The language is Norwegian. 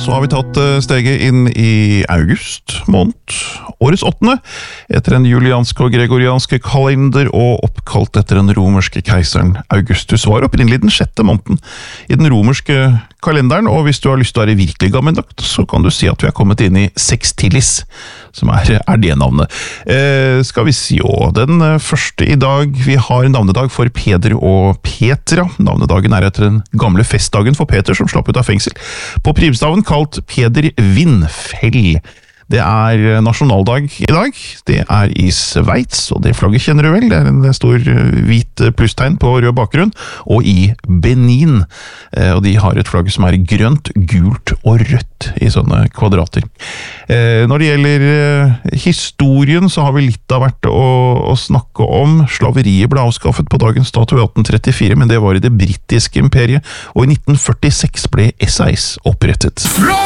så har vi tatt steget inn i august måned, årets 8. Etter en juliansk og gregorianske kalender og oppkalt etter den romerske keiseren Augustus var opprinnelig den 6. måneden i den romerske kalenderen, og hvis du har lyst til å være virkelig gammeldags, så kan du si at vi er kommet inn i Sextilis, som er det navnet. Skal vi si den første i dag, vi har navnedag for Peder og Petra. Navnedagen er etter den gamle festdagen for Peter som slapp ut av fengsel, på primstaven kalt Peder Vindfell. Det er nasjonaldag i dag, det er i Sveits, og det flagget kjenner du vel, det er en stor hvit plusstegn på rød bakgrunn, og i Benin, og de har et flagg som er grønt, gult og rødt i sånne kvadrater. Når det gjelder historien, så har vi litt av hvert å snakke om. Slaveriet ble avskaffet på dagens dato i 1834, men det var i det britiske imperiet, og i 1946 ble SAS opprettet.